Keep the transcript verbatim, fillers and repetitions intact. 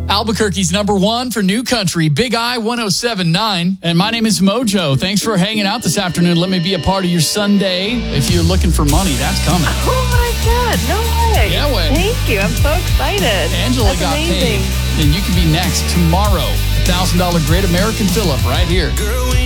Albuquerque's number one for new country, Big I one oh seven point nine. And my name is Mojo. Thanks for hanging out this afternoon. Let me be a part of your Sunday. If you're looking for money, that's coming. Oh, my God. No way. Yeah, way. Thank you. I'm so excited. Angela That's got amazing. paid. And you can be next tomorrow. one thousand dollars Great American Fill-Up right here. Girl,